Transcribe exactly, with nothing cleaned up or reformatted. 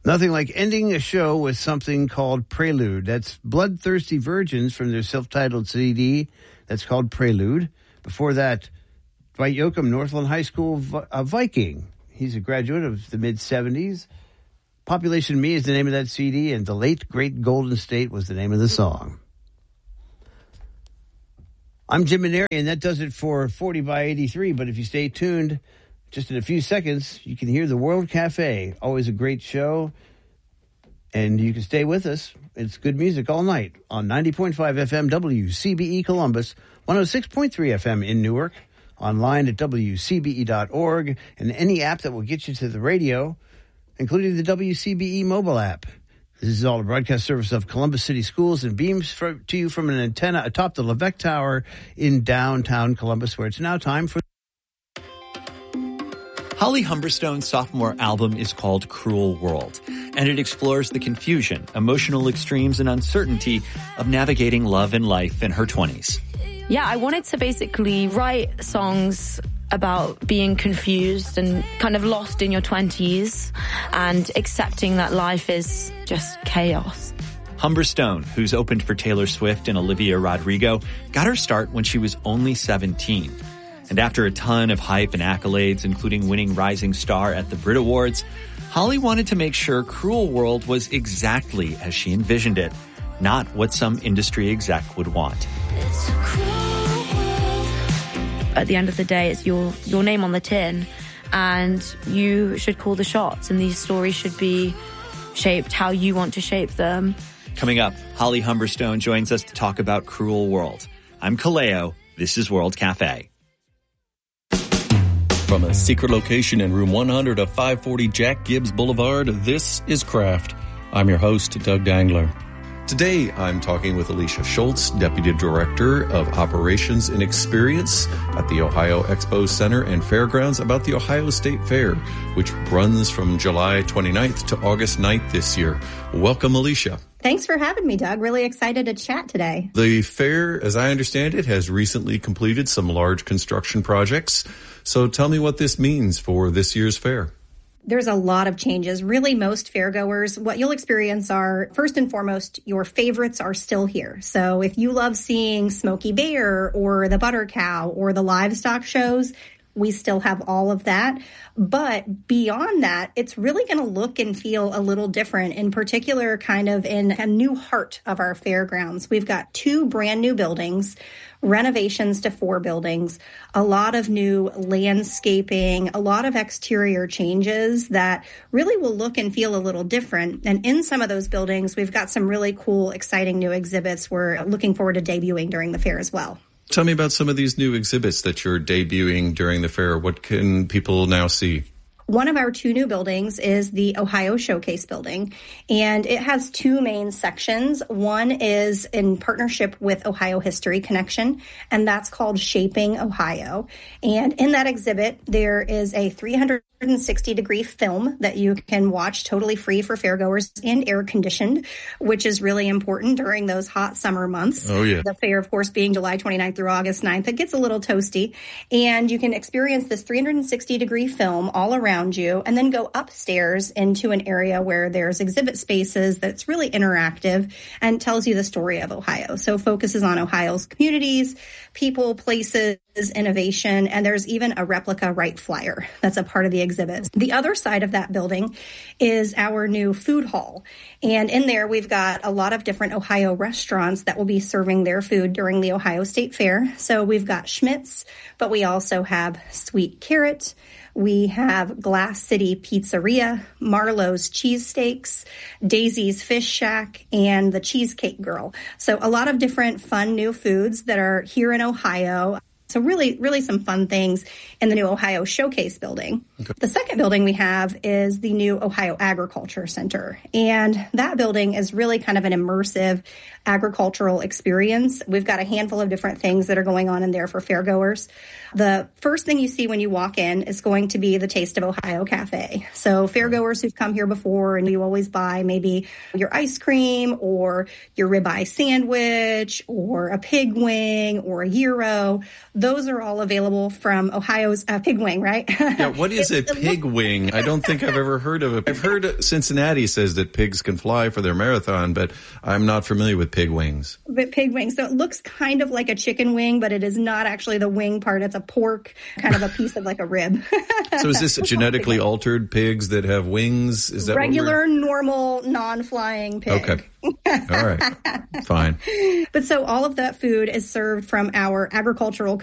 Nothing like ending a show with something called Prelude. That's Bloodthirsty Virgins from their self-titled C D. That's called Prelude. Before that, Dwight Yoakam, Northland High School a Viking. He's a graduate of the mid-seventies. Population Me is the name of that C D, and The Late Great Golden State was the name of the song. I'm Jim Maneri, and that does it for forty by eighty-three. But if you stay tuned, just in a few seconds, you can hear the World Cafe. Always a great show. And you can stay with us. It's good music all night on ninety point five F M W C B E Columbus, one oh six point three F M in Newark, online at W C B E dot org, and any app that will get you to the radio, including the W C B E mobile app. This is all a broadcast service of Columbus City Schools and beams for, to you from an antenna atop the Levesque Tower in downtown Columbus, where it's now time for... Holly Humberstone's sophomore album is called Cruel World, and it explores the confusion, emotional extremes, and uncertainty of navigating love and life in her twenties. Yeah, I wanted to basically write songs about being confused and kind of lost in your twenties and accepting that life is just chaos. Humberstone, who's opened for Taylor Swift and Olivia Rodrigo, got her start when she was only seventeen. And after a ton of hype and accolades, including winning Rising Star at the Brit Awards, Holly wanted to make sure Cruel World was exactly as she envisioned it, not what some industry exec would want. It's a cruel world. At the end of the day, it's your, your name on the tin, and you should call the shots, and these stories should be shaped how you want to shape them. Coming up, Holly Humberstone joins us to talk about Cruel World. I'm Kaleo. This is World Cafe. From a secret location in room one hundred of five forty Jack Gibbs Boulevard, this is Craft. I'm your host, Doug Dangler. Today, I'm talking with Alicia Schultz, Deputy Director of Operations and Experience at the Ohio Expo Center and Fairgrounds, about the Ohio State Fair, which runs from July twenty-ninth to August ninth this year. Welcome, Alicia. Thanks for having me, Doug. Really excited to chat today. The fair, as I understand it, has recently completed some large construction projects. So tell me what this means for this year's fair. There's a lot of changes. Really, most fairgoers, what you'll experience are, first and foremost, your favorites are still here. So if you love seeing Smokey Bear or the Butter Cow or the livestock shows, we still have all of that. But beyond that, it's really going to look and feel a little different, in particular, kind of in a new heart of our fairgrounds. We've got two brand new buildings, renovations to four buildings, a lot of new landscaping, a lot of exterior changes that really will look and feel a little different. And in some of those buildings, we've got some really cool, exciting new exhibits we're looking forward to debuting during the fair as well. Tell me about some of these new exhibits that you're debuting during the fair. What can people now see? One of our two new buildings is the Ohio Showcase building, and it has two main sections. One is in partnership with Ohio History Connection, and that's called Shaping Ohio. And in that exhibit, there is a three hundred sixty degree film that you can watch totally free for fairgoers and air conditioned, which is really important during those hot summer months. Oh, yeah. The fair, of course, being July twenty-ninth through August ninth. It gets a little toasty, and you can experience this three hundred sixty degree film all around you, and then go upstairs into an area where there's exhibit spaces that's really interactive and tells you the story of Ohio. So focuses on Ohio's communities, people, places, innovation, and there's even a replica Wright Flyer that's a part of the exhibit. The other side of that building is our new food hall. And in there, we've got a lot of different Ohio restaurants that will be serving their food during the Ohio State Fair. So we've got Schmidt's, but we also have Sweet Carrot. We have Glass City Pizzeria, Marlowe's Cheesesteaks, Daisy's Fish Shack, and the Cheesecake Girl. So a lot of different fun new foods that are here in Ohio. So really, really some fun things in the new Ohio Showcase building. Okay. The second building we have is the new Ohio Agriculture Center. And that building is really kind of an immersive agricultural experience. We've got a handful of different things that are going on in there for fairgoers. The first thing you see when you walk in is going to be the Taste of Ohio Cafe. So fairgoers who've come here before and you always buy maybe your ice cream or your ribeye sandwich or a pig wing or a gyro, those are all available from Ohio's uh, Pig Wing, right? Yeah, what is a pig wing? I don't think I've ever heard of it. I've heard Cincinnati says that pigs can fly for their marathon, but I'm not familiar with pig wings. But pig wing. So it looks kind of like a chicken wing, but it is not actually the wing part. It's a pork, kind of a piece of like a rib. So is this genetically altered pigs that have wings? Is that regular, normal, non-flying pig? Okay. All right. Fine. But so all of that food is served from our agricultural